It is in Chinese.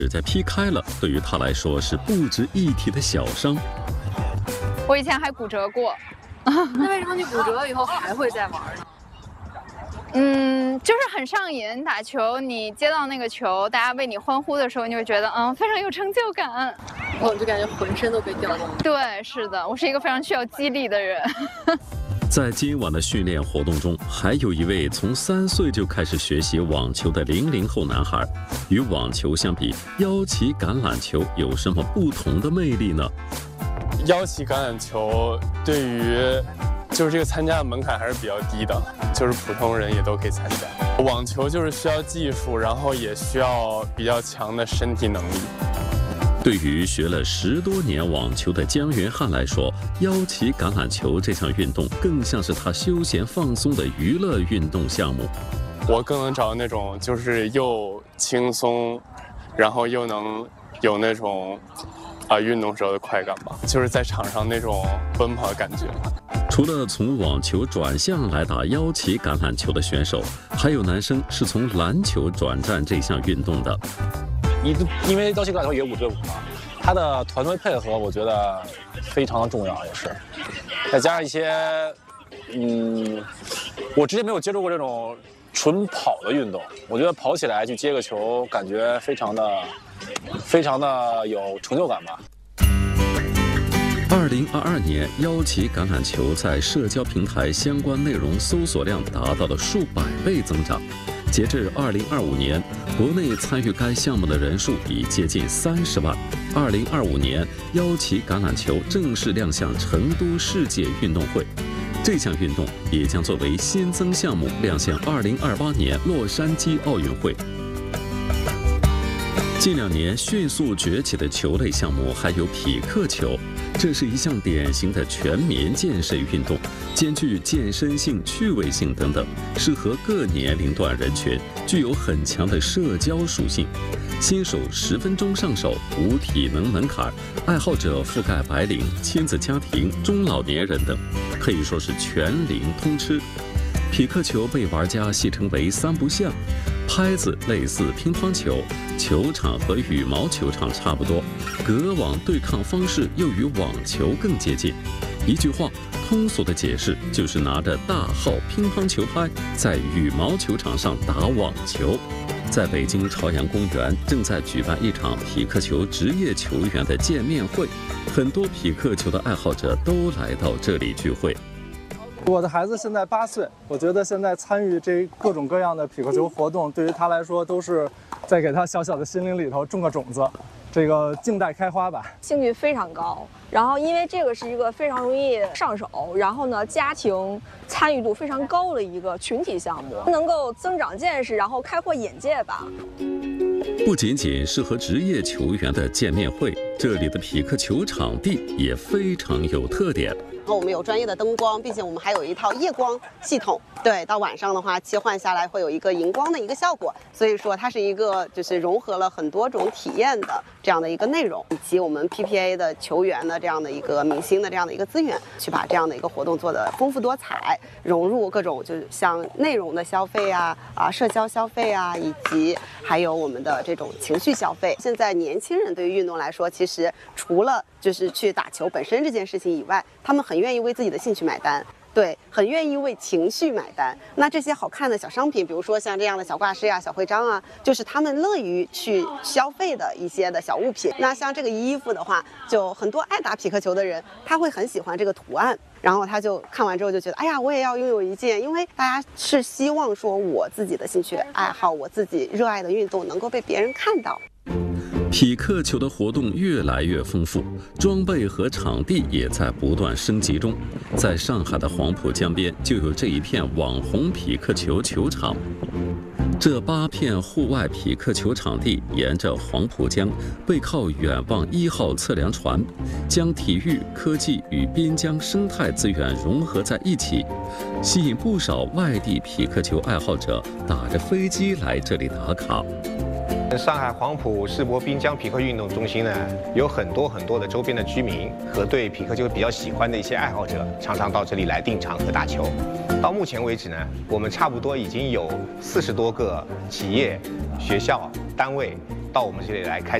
指甲劈开了，对于他来说是不值一提的小伤。 我以前还骨折过。 那为什么你骨折了以后还会再玩呢？ 就是很上瘾。打球，你接到那个球，大家为你欢呼的时候，你会觉得非常有成就感。 我就感觉浑身都被调动了。 对，是的，我是一个非常需要激励的人。 在今晚的训练活动中，还有一位从3岁就开始学习网球的00后男孩。与网球相比，腰旗橄榄球有什么不同的魅力呢？ 腰旗橄榄球对于就是这个参加的门槛还是比较低的，就是普通人也都可以参加。网球就是需要技术，然后也需要比较强的身体能力。 对于学了10多年网球的姜元汉来说，腰旗橄榄球这项运动更像是他休闲放松的娱乐运动项目。 我更能找那种就是又轻松，然后又能有那种运动时候的快感吧，就是在场上那种奔跑的感觉。 除了从网球转向来打腰旗橄榄球的选手，还有男生是从篮球转战这项运动的。 因为腰旗橄榄球也5对5嘛，它的团队配合我觉得非常的重要，也是，再加上一些，我之前没有接触过这种纯跑的运动，我觉得跑起来去接个球，感觉非常的有成就感吧。 2022年，腰旗橄榄球在社交平台相关内容搜索量达到了数百倍增长。截至2025年，国内参与该项目的人数已接近30万。2025年，腰旗橄榄球正式亮相成都世界运动会。这项运动也将作为新增项目亮相2028年洛杉矶奥运会。近2年迅速崛起的球类项目还有匹克球，这是一项典型的全民健身运动，兼具健身性、趣味性等等，适合各年龄段人群，具有很强的社交属性。新手10分钟上手，无体能门槛，爱好者覆盖白领、亲子家庭、中老年人等，可以说是全龄通吃。匹克球被玩家戏称为3不像，拍子类似乒乓球，球场和羽毛球场差不多，隔网对抗方式又与网球更接近。一句话，通俗的解释就是拿着大号乒乓球拍在羽毛球场上打网球。在北京朝阳公园正在举办一场匹克球职业球员的见面会，很多匹克球的爱好者都来到这里聚会。 我的孩子现在8岁，我觉得现在参与这各种各样的匹克球活动，对于他来说都是在给他小小的心灵里头种个种子，这个静待开花吧。 兴趣非常高，然后因为这个是一个非常容易上手，然后呢家庭参与度非常高的一个群体项目，能够增长见识，然后开阔眼界吧。 不仅仅适合职业球员的见面会，这里的匹克球场地也非常有特点。 然后我们有专业的灯光，并且我们还有一套夜光系统。对，到晚上的话切换下来会有一个荧光的一个效果，所以说它是一个就是融合了很多种体验的这样的一个内容，以及我们 PPA 的球员的这样的一个明星的这样的一个资源，去把这样的一个活动做得丰富多彩，融入各种就是像内容的消费啊、社交消费啊，以及还有我们的这种情绪消费。现在年轻人对于运动来说，其实除了就是去打球本身这件事情以外，他们很愿意为自己的兴趣买单。对，很愿意为情绪买单。那这些好看的小商品，比如说像这样的小挂饰啊、小徽章啊，就是他们乐于去消费的一些的小物品。那像这个衣服的话，就很多爱打匹克球的人，他会很喜欢这个图案，然后他就看完之后就觉得，哎呀，我也要拥有一件，因为大家是希望说我自己的兴趣爱好、我自己热爱的运动能够被别人看到。 匹克球的活动越来越丰富，装备和场地也在不断升级中。在上海的黄浦江边就有这一片网红匹克球球场。这8片户外匹克球场地沿着黄浦江，背靠远望1号测量船，将体育、科技与滨江生态资源融合在一起，吸引不少外地匹克球爱好者打着飞机来这里打卡。 上海黄埔世博滨江匹克运动中心呢，有很多的周边的居民和对匹克球比较喜欢的一些爱好者，常常到这里来订场和打球。到目前为止呢，我们差不多已经有40多个企业、学校、单位到我们这里来开